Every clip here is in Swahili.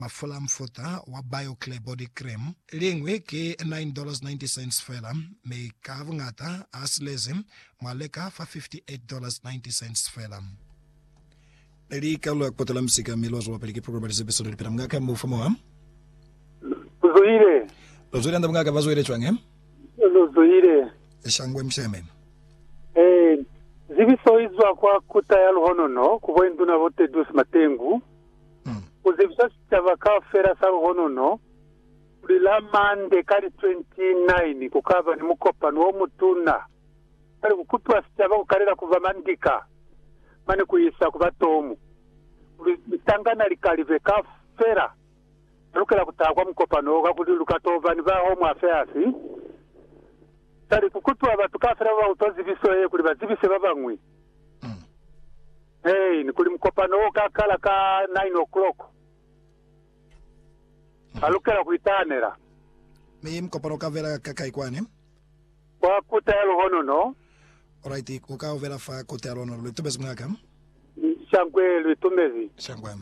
mafula mfuta wa BioClear body cream lingwe ke $9.90 fela me kavngata aslezim maleka fa $58.90 fela. Eli kalu potela msika milozo wapeleke program za episode lipita mngaka mufamo wa Zoire Zoire anda mngaka bazoire chwange Zoire eshangwe msheme zibisoizwa kwa kutaya luhonono kuboinduna bote dus matengu uzibisa chavaka fera sa luhonono ulila mande kari 29 kukava ni mukopa nuo mutuna kari kukutwa sichava kukarela kuva mandika mane kuyisa kuva tomu ulitangana likalive ka fera lukela kutakwa mukopa nuo kuli lukatova ni ba home affairs tari kukutwa abantu kafera ba utozi bisoye kuli bazibise babangwi ni kuli mkopano kakala ka 9 o'clock alukela kuitanera me mkopano kavela kakaikwani kwa kutelo hono no alright ukavela fa kutelo hono lutubes mngaka shangwe lutumezi shangwe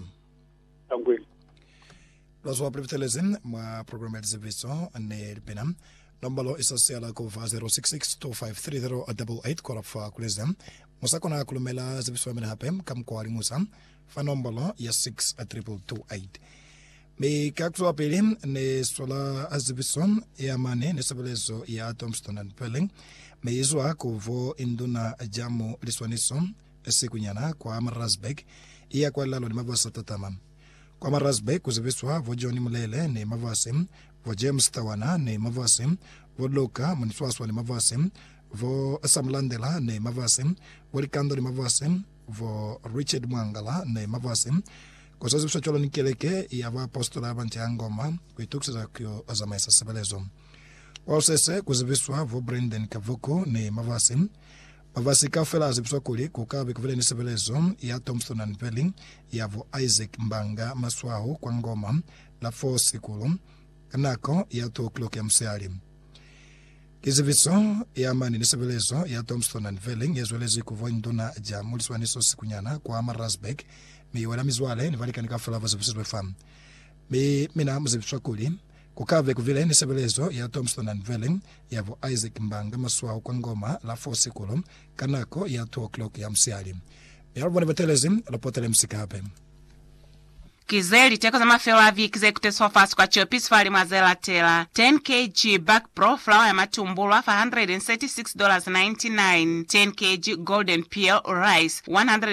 Los waprivitelezin ma programmer ziviso ne lpina Nombalo isasiala ko 066253088 korafa kulezem musakona kulumela zibiswamena hapem kam kwali musa fa nombalo ya 62228 me kakso apelim ne sola azibison ya mane ne sabelezo ya Thompson and Pelling me izwa ko vo induna jamu liswaniso esikunyana kwa Marazbek iya kwa lalo ni mavasa tatama kwa Marazbek kuzibiswa vo Johnny Mulele ne mavasim vo James Tawana ne mavasim vo Loka Muniswaswa ne mavasim vo Samlandela ne mavasim vo Likando ne mavasim vo Richard Mwangala ne mavasim kwa sababu chochola nikeleke ya va apostola banti angoma kuituksa za kyo azamaisa sebelezo wasese kuzibiswa vo Brendan Kavuko ne mavasim mavasi kafela azibiswa kuli kukabe kuvile ni sebelezo ya Thompson and Pelling ya vo Isaac Mbanga Maswaho kwa ngoma la force kulu kanako ya 2 o'clock ya msiali kiziviso ya mani ni sebelezo ya Thompson and Pelling yazwelezi kuvo induna ja muliswaniso sikunyana kwa Marazbek mi wala mizwale ni valika nikafela vazibiswa fam mi mina mzibiswa kuli kukave kuvile ni sebelezo ya Thompson and Pelling ya vo Isaac Mbanga Maswaho kwa ngoma la force kulu kanako ya 2 o'clock ya msiali mi alvone vatelezim lopotele msika hape Kizeli teko za mafelo avi kizekuteswa fasi kwa chopis fali mwazela tela 10 kg back pro flour ya matumbulwa for $136.99 10 kg golden peel rice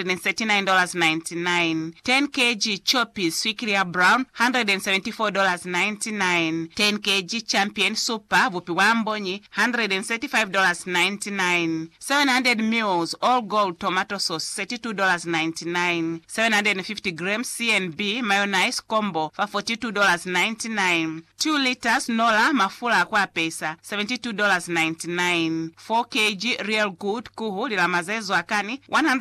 $139.99 10 kg chopis sweetclear brown $174.99 10 kg champion super vupi wambonyi $135.99 700 mils all gold tomato sauce $32.99 750 grams CNB mayonnaise combo for $42.99 2 liters Nola mafula kwa pesa $72.99 4 kg real good kuhu lila mazezo akani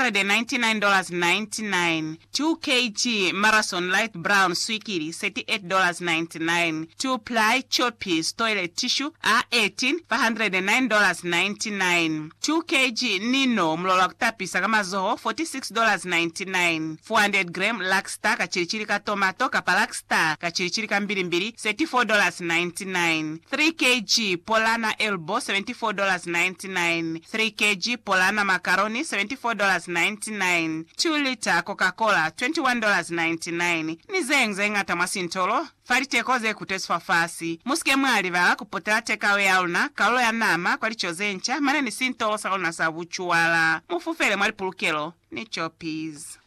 $199.99 2 kg marathon light brown swikiri $38.99 2 ply choppies toilet tissue R18 for $109.99 2 kg nino mlola kutapisa kama zoho $46.99 400 gram Lakstar kachirichiri ka tomato kapalakstar kachirichiri ka mbilimbili $34.99 3 kg Polana elbow $74.99 3 kg Polana macaroni $74.99 2 liter Coca-Cola $21.99 nizengze ngata masintolo faritekoze kuteswa fasi muske mwali vala kupotela tekawe yauna kalo ya nama kwa lichozencha mane ni sintolo sauna sabuchuwala mufufele mwali pulukelo ni choppies